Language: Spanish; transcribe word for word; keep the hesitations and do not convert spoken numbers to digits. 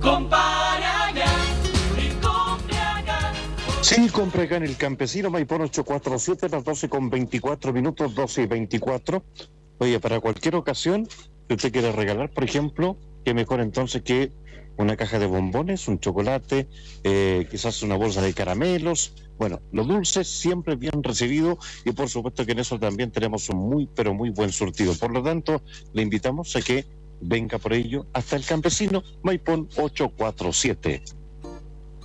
Compare allá y compre acá. Sí, compre acá en el Campesino, Maipón ocho cuatro siete, las doce con veinticuatro minutos, doce y veinticuatro. Oye, para cualquier ocasión, si usted quiere regalar, por ejemplo, qué mejor entonces que una caja de bombones, un chocolate, eh, quizás una bolsa de caramelos. Bueno, los dulces siempre bien recibidos y por supuesto que en eso también tenemos un muy, pero muy buen surtido. Por lo tanto, le invitamos a que venga por ello hasta el Campesino, Maipón ocho cuatro siete.